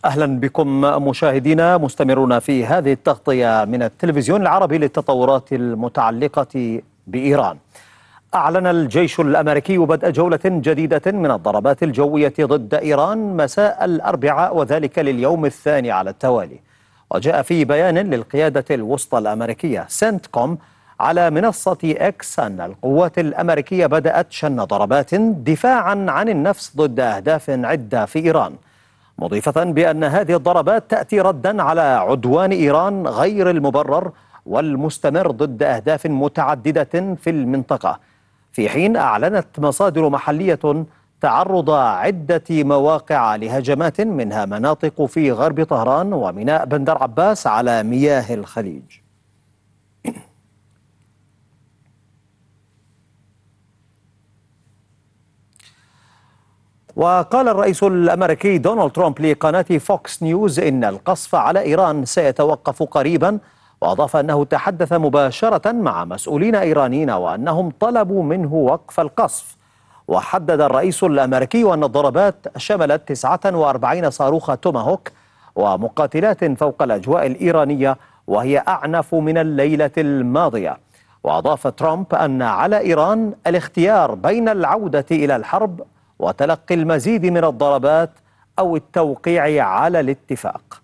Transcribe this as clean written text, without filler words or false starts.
أهلا بكم مشاهدينا، مستمرون في هذه التغطية من التلفزيون العربي للتطورات المتعلقة بإيران. أعلن الجيش الأمريكي بدء جولة جديدة من الضربات الجوية ضد إيران مساء الأربعاء، وذلك لليوم الثاني على التوالي. وجاء في بيان للقيادة الوسطى الأمريكية سنتكوم على منصة إكس أن القوات الأمريكية بدأت شن ضربات دفاعا عن النفس ضد أهداف عدة في إيران، مضيفة بأن هذه الضربات تأتي ردا على عدوان إيران غير المبرر والمستمر ضد أهداف متعددة في المنطقة، في حين أعلنت مصادر محلية تعرض عدة مواقع لهجمات منها مناطق في غرب طهران وميناء بندر عباس على مياه الخليج. وقال الرئيس الأمريكي دونالد ترامب لقناة فوكس نيوز إن القصف على إيران سيتوقف قريبا، وأضاف أنه تحدث مباشرة مع مسؤولين إيرانيين وأنهم طلبوا منه وقف القصف. وحدد الرئيس الأمريكي أن الضربات شملت 49 صاروخ توماهوك ومقاتلات فوق الأجواء الإيرانية، وهي أعنف من الليلة الماضية. وأضاف ترامب أن على إيران الاختيار بين العودة إلى الحرب وتلقي المزيد من الضربات أو التوقيع على الاتفاق.